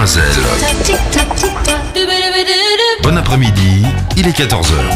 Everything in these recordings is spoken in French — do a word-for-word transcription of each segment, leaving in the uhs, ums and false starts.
Mademoiselle. Bon après-midi, il est quatorze heures.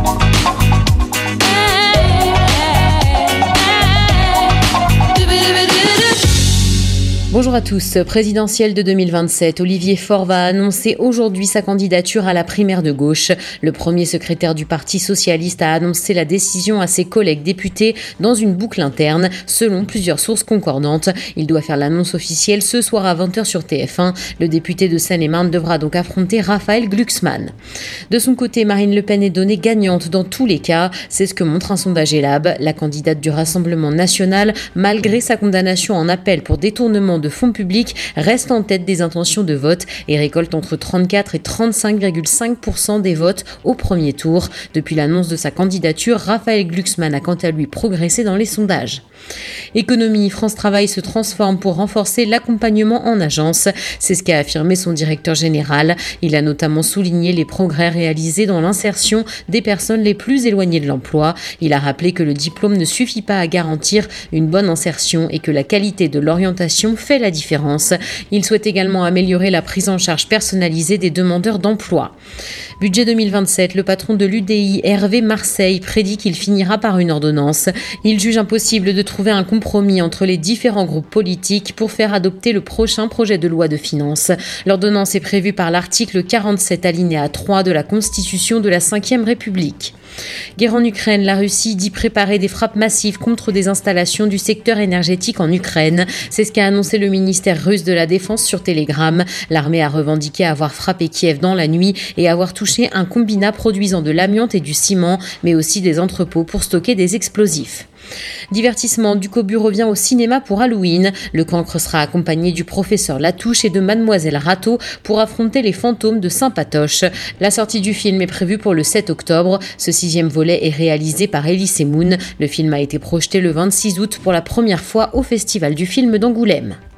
Bonjour à tous. Présidentielle de deux mille vingt-sept, Olivier Faure va annoncer aujourd'hui sa candidature à la primaire de gauche. Le premier secrétaire du Parti socialiste a annoncé la décision à ses collègues députés dans une boucle interne, selon plusieurs sources concordantes. Il doit faire l'annonce officielle ce soir à vingt heures sur T F un. Le député de Seine-et-Marne devra donc affronter Raphaël Glucksmann. De son côté, Marine Le Pen est donnée gagnante dans tous les cas. C'est ce que montre un sondage Elab. La candidate du Rassemblement national, malgré sa condamnation en appel pour détournement de de fonds publics, reste en tête des intentions de vote et récolte entre trente-quatre et trente-cinq virgule cinq pour cent des votes au premier tour. Depuis l'annonce de sa candidature, Raphaël Glucksmann a quant à lui progressé dans les sondages. Économie, France Travail se transforme pour renforcer l'accompagnement en agence. C'est ce qu'a affirmé son directeur général. Il a notamment souligné les progrès réalisés dans l'insertion des personnes les plus éloignées de l'emploi. Il a rappelé que le diplôme ne suffit pas à garantir une bonne insertion et que la qualité de l'orientation fait la différence. Il souhaite également améliorer la prise en charge personnalisée des demandeurs d'emploi. Budget deux mille vingt-sept, le patron de l'U D I, Hervé Marseille, prédit qu'il finira par une ordonnance. Il juge impossible de trouver un compromis entre les différents groupes politiques pour faire adopter le prochain projet de loi de finances. L'ordonnance est prévue par l'article quarante-sept alinéa trois de la Constitution de la cinquième République. Guerre en Ukraine, la Russie dit préparer des frappes massives contre des installations du secteur énergétique en Ukraine. C'est ce qu'a annoncé le ministère russe de la Défense sur Telegram. L'armée a revendiqué avoir frappé Kiev dans la nuit et avoir touché un combinat produisant de l'amiante et du ciment, mais aussi des entrepôts pour stocker des explosifs. Divertissement, Ducobu revient au cinéma pour Halloween. Le cancre sera accompagné du professeur Latouche et de Mademoiselle Rateau pour affronter les fantômes de Saint-Patoche. La sortie du film est prévue pour le sept octobre. Ce sixième volet est réalisé par Elie Moon. Le film a été projeté le vingt-six août pour la première fois au Festival du film d'Angoulême.